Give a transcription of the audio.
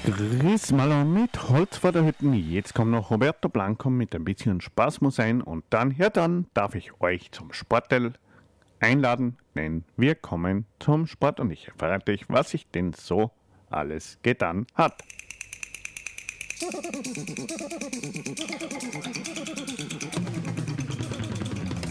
Grüß mal mit Holz vor der Hütte. Jetzt kommt noch Roberto Blanco mit ein bisschen Spaß muss sein und dann darf ich euch zum Sportteil einladen, denn wir kommen zum Sport und ich verrate euch, was sich denn so alles getan hat.